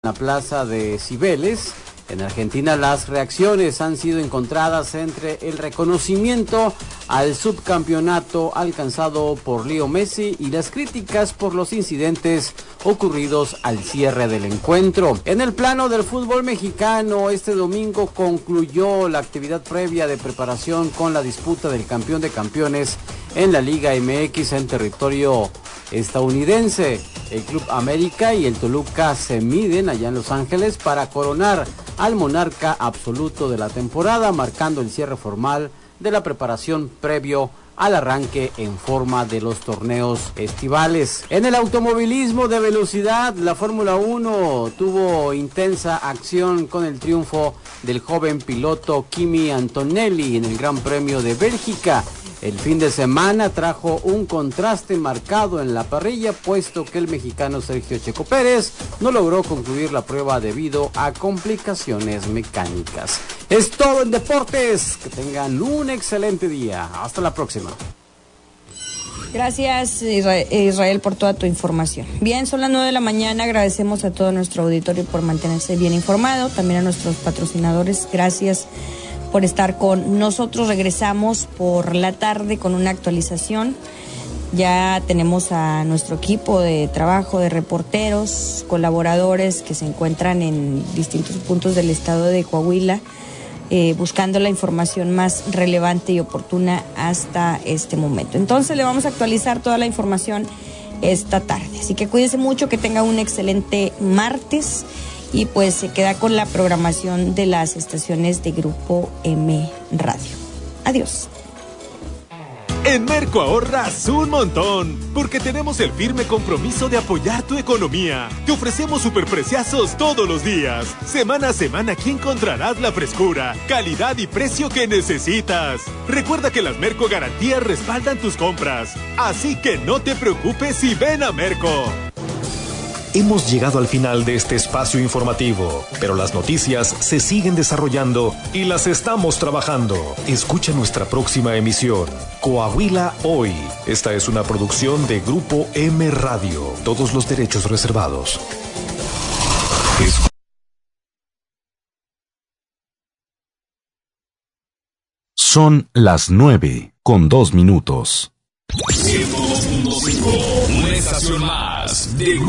la plaza de Cibeles. En Argentina las reacciones han sido encontradas entre el reconocimiento al subcampeonato alcanzado por Leo Messi y las críticas por los incidentes ocurridos al cierre del encuentro. En el plano del fútbol mexicano, este domingo concluyó la actividad previa de preparación con la disputa del campeón de campeones en la Liga MX en territorio estadounidense. El Club América y el Toluca se miden allá en Los Ángeles para coronar al monarca absoluto de la temporada, marcando el cierre formal de la preparación previo al arranque en forma de los torneos estivales. En el automovilismo de velocidad, la Fórmula 1 tuvo intensa acción con el triunfo del joven piloto Kimi Antonelli en el Gran Premio de Bélgica. El fin de semana trajo un contraste marcado en la parrilla, puesto que el mexicano Sergio Checo Pérez no logró concluir la prueba debido a complicaciones mecánicas. Es todo en deportes. Que tengan un excelente día. Hasta la próxima. Gracias, Israel, por toda tu información. Bien, son las 9 de la mañana. Agradecemos a todo nuestro auditorio por mantenerse bien informado. También a nuestros patrocinadores. Gracias por estar con nosotros. Regresamos por la tarde con una actualización. Ya tenemos a nuestro equipo de trabajo, de reporteros, colaboradores que se encuentran en distintos puntos del estado de Coahuila, buscando la información más relevante y oportuna hasta este momento. Entonces le vamos a actualizar toda la información esta tarde. Así que cuídese mucho, que tenga un excelente martes. Y pues se queda con la programación de las estaciones de Grupo M Radio. Adiós. En Merco ahorras un montón, porque tenemos el firme compromiso de apoyar tu economía. Te ofrecemos superpreciazos todos los días. Semana a semana aquí encontrarás la frescura, calidad y precio que necesitas. Recuerda que las Merco Garantías respaldan tus compras. Así que no te preocupes y ven a Merco. Hemos llegado al final de este espacio informativo, pero las noticias se siguen desarrollando y las estamos trabajando. Escucha nuestra próxima emisión, Coahuila Hoy. Esta es una producción de Grupo M Radio. Todos los derechos reservados. Son las 9:02. 102.5, una estación más de Grupo